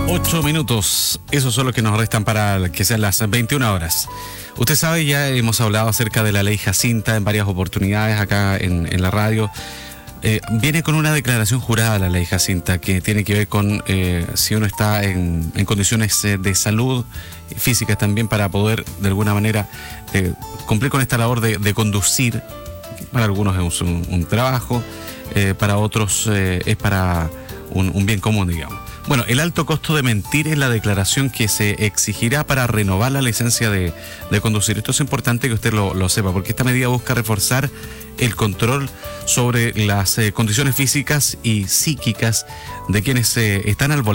8 minutos, esos son los que nos restan para que sean las 21 horas. Usted sabe, ya hemos hablado acerca de la ley Jacinta en varias oportunidades acá en la radio. Viene con una declaración jurada la ley Jacinta que tiene que ver con si uno está en condiciones de salud físicas también para poder de alguna manera cumplir con esta labor de conducir. Para algunos es un trabajo, para otros es para un bien común, digamos. Bueno, el alto costo de mentir es la declaración que se exigirá para renovar la licencia de conducir. Esto es importante que usted lo sepa, porque esta medida busca reforzar el control sobre las condiciones físicas y psíquicas de quienes están al volante